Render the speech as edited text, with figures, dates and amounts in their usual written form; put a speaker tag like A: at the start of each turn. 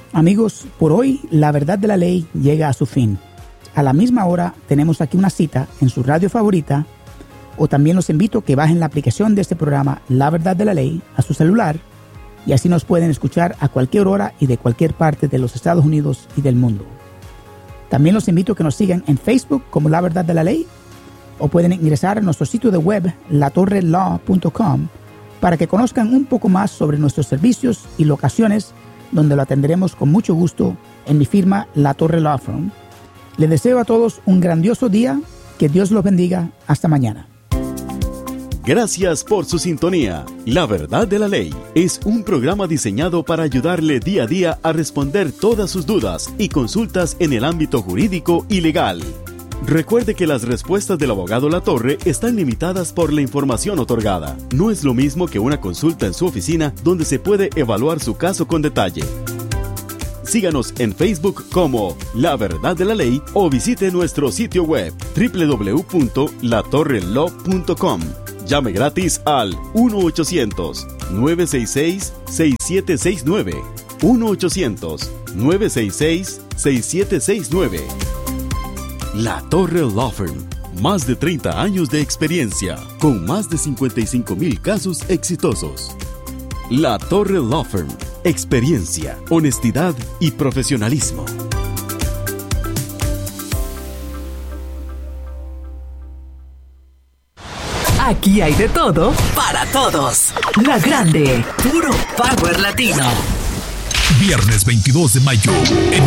A: Amigos, por hoy La Verdad de la Ley llega a su fin. A la misma hora tenemos aquí una cita en su radio favorita, o también los invito a que bajen la aplicación de este programa La Verdad de la Ley a su celular y así nos pueden escuchar a cualquier hora y de cualquier parte de los Estados Unidos y del mundo. También los invito a que nos sigan en Facebook como La Verdad de la Ley o pueden ingresar a nuestro sitio de web latorrelaw.com para que conozcan un poco más sobre nuestros servicios y locaciones donde lo atenderemos con mucho gusto en mi firma La Torre Law Firm. Les deseo a todos un grandioso día, que Dios los bendiga, hasta mañana.
B: Gracias por su sintonía. La Verdad de la Ley es un programa diseñado para ayudarle día a día a responder todas sus dudas y consultas en el ámbito jurídico y legal. Recuerde que las respuestas del abogado Latorre están limitadas por la información otorgada. No es lo mismo que una consulta en su oficina donde se puede evaluar su caso con detalle. Síganos en Facebook como La Verdad de la Ley o visite nuestro sitio web www.latorrelaw.com. Llame gratis al 1-800-966-6769. 1-800-966-6769. La Torre Law Firm. Más de 30 años de experiencia, con más de 55,000 casos exitosos. La Torre Law Firm. Experiencia, honestidad y profesionalismo.
C: Aquí hay de todo para todos. La Grande, puro power latino.
D: Viernes 22 de mayo, en